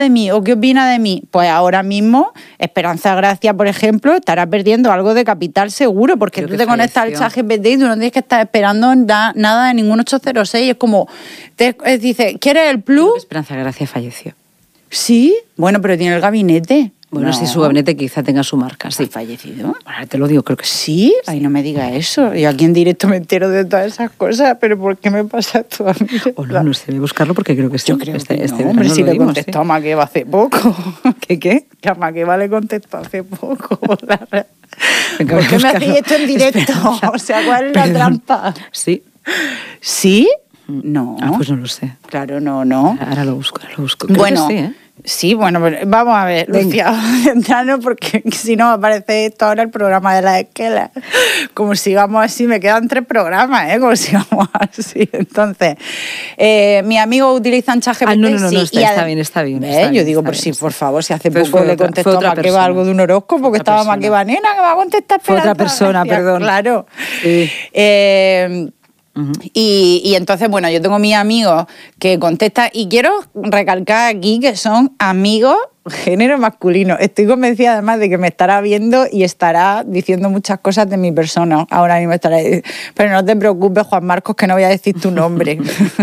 de mí o qué opina de mí? Pues ahora mismo Esperanza Gracia, por ejemplo, estará perdiendo algo de capital seguro, porque tú te conectas al ChatGPT y tú no tienes que estar esperando nada de ningún 806. Es como, dice, ¿quieres el plus? Esperanza Gracia falleció. Sí, bueno, pero tiene el gabinete. Bueno, no. Sí, su gabinete quizá tenga su marca, sí. ¿Ha fallecido? Bueno, te lo digo, creo que sí. ¿Sí? Ay, no me digas eso. Y aquí en directo me entero de todas esas cosas, pero ¿por qué me pasa esto a mí? O no sé, voy a buscarlo porque creo que sí. Yo creo que no, hombre, si le contestó a Makeba hace poco. ¿Qué? Que a Makeba le contestó hace poco. Venga, ¿por qué me hacéis esto en directo? Espera. O sea, ¿cuál es la trampa? Sí. ¿Sí? No. Ah, pues no lo sé. Claro, no. Ahora lo busco. Creo bueno, que sí, ¿eh? Sí, bueno, vamos a ver, Lucía, centrarnos porque si no aparece esto ahora el programa de la esquela. Como sigamos así, me quedan 3 programas, como sigamos así. Entonces, mis amigos utilizan ChatGPT. No, está bien. Yo digo, por favy si hace poco le contestó a Makeba algo de un horóscopo, porque estaba Makeba, nena, que va a contestar Esperanza. Fue otra persona, perdón. Claro. Sí. Uh-huh. Y entonces, bueno, yo tengo mis amigos que contestan y quiero recalcar aquí que son amigos género masculino. Estoy convencida además de que me estará viendo y estará diciendo muchas cosas de mi persona. Ahora mismo estará diciendo, pero no te preocupes, Juan Marcos, que no voy a decir tu nombre.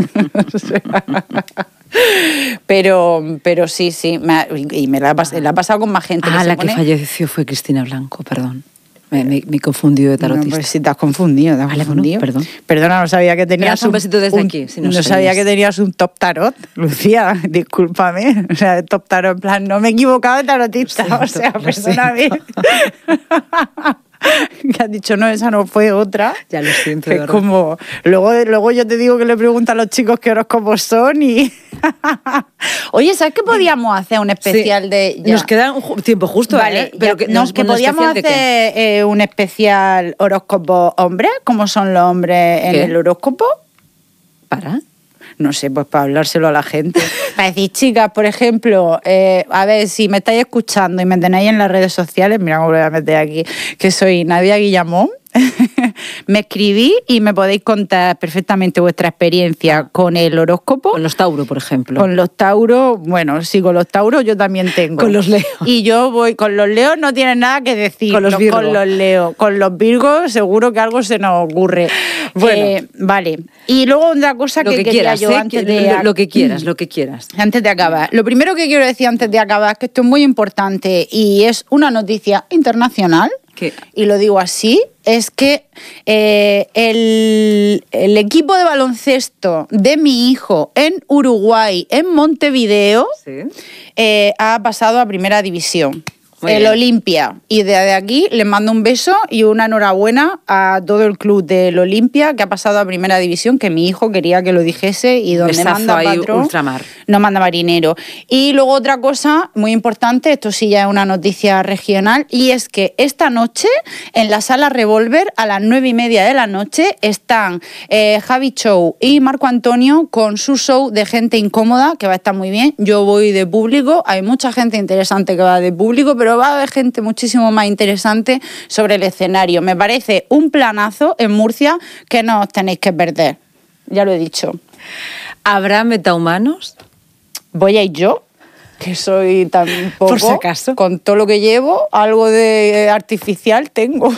Pero sí, y me la ha pasado con más gente. Que falleció fue Cristina Blanco, perdón. Me he confundido de tarotista. No, pues si te has confundido, Bueno, perdón. Perdona, no sabía que tenías un besito desde aquí. Si no sabía que tenías un top tarot, Lucía, discúlpame. O sea, top tarot, en plan, no me he equivocado de tarotista. Sí, o sea, perdóname. Que has dicho, no, esa no fue otra. Ya lo siento. Es como, luego yo te digo que le pregunto a los chicos qué horóscopos son y... Oye, ¿sabes qué podíamos hacer? Un especial de... Ya. Nos queda un tiempo justo, vale, pero que podíamos hacer un especial horóscopo hombres, ¿cómo son los hombres en el horóscopo? ¿Para? No sé, pues para hablárselo a la gente. Para decir, chicas, por ejemplo, a ver, si me estáis escuchando y me tenéis en las redes sociales, mira cómo lo voy a meter aquí, que soy Nadia Guillamón, me escribí y me podéis contar perfectamente vuestra experiencia con el horóscopo. Con los Tauro, por ejemplo. Con los Tauro, bueno, sí, con los Tauro yo también tengo. Con los Leo. Y yo voy, con los Leos no tienen nada que decir. Con los Virgo. Con los Leo. Con los Virgos seguro que algo se nos ocurre. Bueno. Vale. Y luego otra cosa que quería quieras, yo antes de... Lo que quieras. Antes de acabar. Lo primero que quiero decir antes de acabar es que esto es muy importante y es una noticia internacional. ¿Qué? Y lo digo así, es que el equipo de baloncesto de mi hijo en Uruguay, en Montevideo, ha pasado a primera división. El Olimpia. Y desde aquí les mando un beso y una enhorabuena a todo el club del Olimpia que ha pasado a primera división, que mi hijo quería que lo dijese y donde manda patrón ultramar. No manda marinero. Y luego otra cosa muy importante, esto sí ya es una noticia regional, y es que esta noche en la Sala Revolver a las 9:30 de la noche están Javi Show y Marco Antonio con su show de gente incómoda, que va a estar muy bien. Yo voy de público, hay mucha gente interesante que va de público, pero va a haber gente muchísimo más interesante sobre el escenario. Me parece un planazo en Murcia que no os tenéis que perder. Ya lo he dicho. ¿Habrá metahumanos? Voy a ir yo, que soy tan poco. Por si acaso. Con todo lo que llevo, algo de artificial tengo.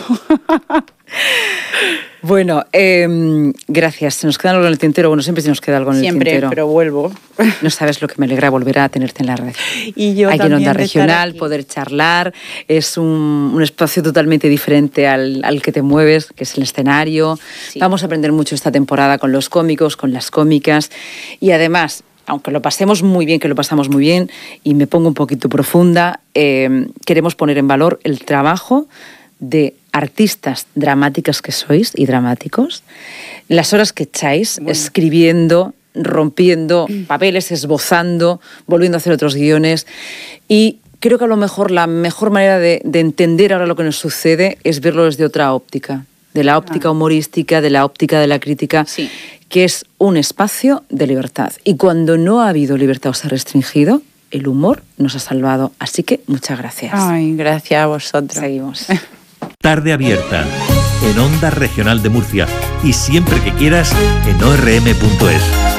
Bueno, gracias. Se nos queda algo en el tintero. Bueno, siempre se nos queda algo en el tintero. Siempre, pero vuelvo. No sabes lo que me alegra volver a tenerte en la red. Y yo aquí en Onda Regional, aquí. Poder charlar. Es un espacio totalmente diferente al que te mueves, que es el escenario. Sí. Vamos a aprender mucho esta temporada con los cómicos, con las cómicas. Y además, aunque lo pasemos muy bien, que lo pasamos muy bien, y me pongo un poquito profunda, queremos poner en valor el trabajo de artistas dramáticas que sois y dramáticos, las horas que echáis escribiendo, rompiendo papeles, esbozando, volviendo a hacer otros guiones. Y creo que a lo mejor la mejor manera de entender ahora lo que nos sucede es verlo desde otra óptica, de la óptica humorística, de la óptica de la crítica, que es un espacio de libertad. Y cuando no ha habido libertad o se ha restringido, el humor nos ha salvado. Así que muchas gracias. Ay, gracias a vosotros. Seguimos. Tarde Abierta, en Onda Regional de Murcia y siempre que quieras en orm.es.